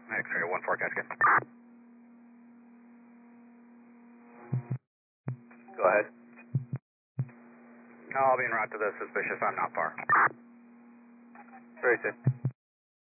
X-ray 14, catch good. Go ahead. No, I'll be en route to the suspicious. I'm not far. Very good.